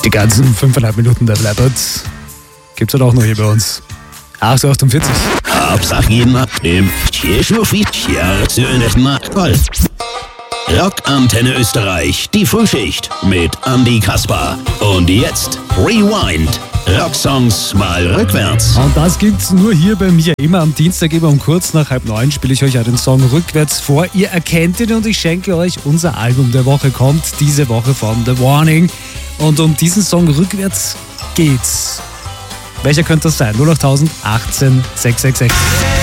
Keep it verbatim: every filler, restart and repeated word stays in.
Die ganzen fünfeinhalb Minuten der Blabbert gibt's halt auch noch hier bei uns. acht Uhr achtundvierzig. Hauptsache jeden abnehmen. Hier schuffi, hier söhnes Markgold. Rockantenne Österreich, die Frühschicht mit Andy Kaspar. Und jetzt Rewind. Rocksongs mal rückwärts. Und das gibt's nur hier bei mir. Immer am Dienstag, immer um kurz nach halb neun spiele ich euch einen Song rückwärts vor. Ihr erkennt ihn und ich schenke euch unser Album der Woche. Kommt diese Woche von The Warning. Und um diesen Song rückwärts geht's. Welcher könnte das sein? null acht null null achtzehn sechshundertsechsundsechzig.